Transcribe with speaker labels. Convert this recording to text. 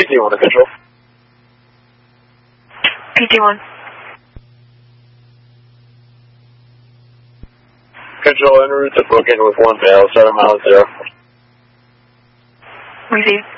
Speaker 1: PT1 to control.
Speaker 2: PT1.
Speaker 1: Control en route to booking with 1 fail, 7 miles 0.
Speaker 2: Receive.